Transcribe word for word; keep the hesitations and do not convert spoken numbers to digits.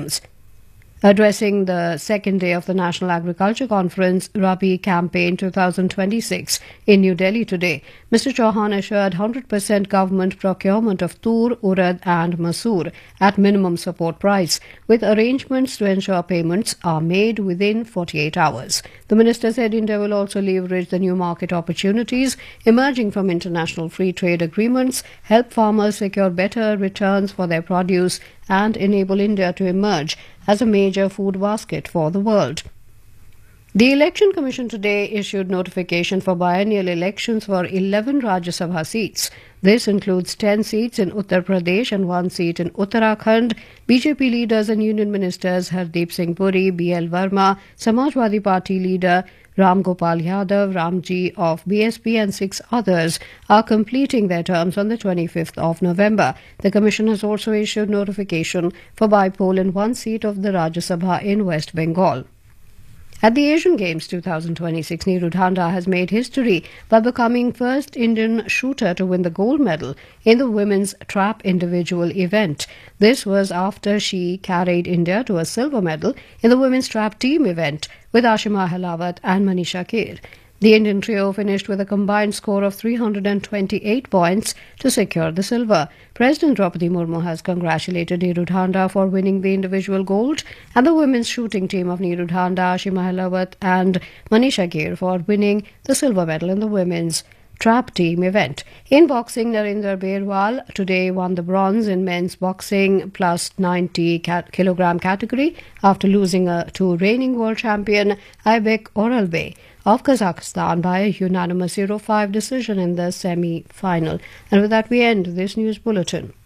systems. Addressing the second day of the National Agriculture Conference Rabi Campaign twenty twenty-six in New Delhi today, Mister Chauhan assured one hundred percent government procurement of tur, urad and masoor at minimum support price, with arrangements to ensure payments are made within forty-eight hours. The minister said India will also leverage the new market opportunities emerging from international free trade agreements, help farmers secure better returns for their produce, and enable India to emerge as a major food basket for the world. The Election Commission today issued notification for biennial elections for eleven Rajya Sabha seats. This includes ten seats in Uttar Pradesh and one seat in Uttarakhand. B J P leaders and union ministers Hardeep Singh Puri, B L Verma, Samajwadi Party leader Ram Gopal Yadav, Ramji of B S P and six others are completing their terms on the twenty-fifth of November. The Commission has also issued notification for by-poll in one seat of the Rajya Sabha in West Bengal. At the Asian Games twenty twenty-six, Neeru Dhanda has made history by becoming first Indian shooter to win the gold medal in the women's trap individual event. This was after she carried India to a silver medal in the women's trap team event with Ashima Helawat and Manisha Kher. The Indian trio finished with a combined score of three hundred twenty-eight points to secure the silver. President Draupadi Murmu has congratulated Neeru Dhanda for winning the individual gold and the women's shooting team of Neeru Dhanda, Ashima Helawat and Manisha Kher for winning the silver medal in the women's trap team event. In boxing, Narendra Berwal today won the bronze in men's boxing plus ninety kilogram category after losing uh, to reigning world champion Aybek Oralbey of Kazakhstan by a unanimous zero five decision in the semi-final. And with that, we end this news bulletin.